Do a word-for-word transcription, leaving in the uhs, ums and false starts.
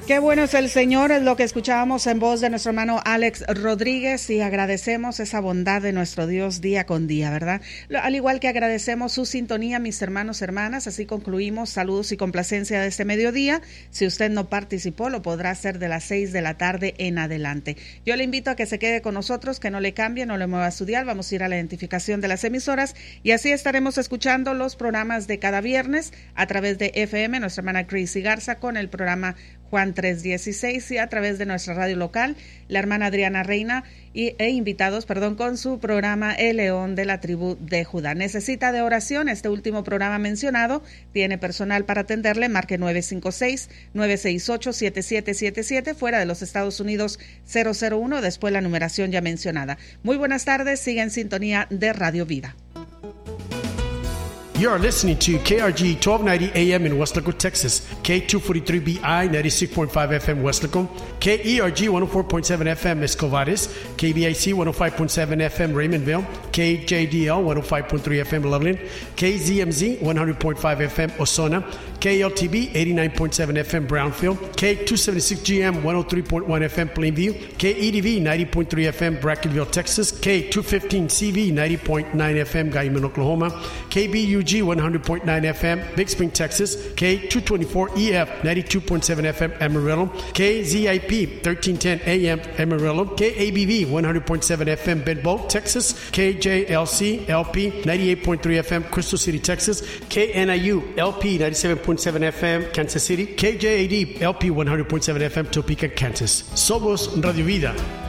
Qué bueno es el Señor, es lo que escuchábamos en voz de nuestro hermano Alex Rodríguez, y agradecemos esa bondad de nuestro Dios día con día, ¿verdad? Al igual que agradecemos su sintonía, mis hermanos, hermanas. Así concluimos saludos y complacencia de este mediodía. Si usted no participó, lo podrá hacer de las seis de la tarde en adelante. Yo le invito a que se quede con nosotros, que no le cambie, no le mueva a su dial. Vamos a ir a la identificación de las emisoras y así estaremos escuchando los programas de cada viernes a través de F M, nuestra hermana Crazy Garza con el programa Juan tres dieciséis, y a través de nuestra radio local, la hermana Adriana Reina, y, e invitados, perdón, con su programa El León de la Tribu de Judá. ¿Necesita de oración? Este último programa mencionado tiene personal para atenderle. Marque nueve cinco seis, nueve seis ocho, siete siete siete siete, fuera de los Estados Unidos cero cero uno, después la numeración ya mencionada. Muy buenas tardes, siga en sintonía de Radio Vida. You are listening to K R G twelve ninety A M in Weslaco, Texas, K two forty-three B I ninety-six point five F M Weslaco, K E R G one oh four point seven F M Escovares, K B I C one oh five point seven F M Raymondville, K J D L one oh five point three F M Loveland, K Z M Z one hundred point five F M Osona, K L T B eighty-nine point seven F M Brownfield, K two seventy-six G M one oh three point one F M Plainview, K E D V ninety point three F M Brackenville, Texas, K two fifteen C V ninety point nine F M Guyman, Oklahoma, K B U G one hundred point nine F M Big Spring, Texas, K two twenty-four E F ninety-two point seven F M Amarillo, K Z I P thirteen ten A M Amarillo, K A B V one hundred point seven F M Bedboe, Texas, K J L C L P ninety-eight point three F M Crystal City, Texas, K N I U L P ninety-seven point seven F M Kansas City, K J A D L P one hundred point seven F M Topeka, Kansas. Somos Radio Vida.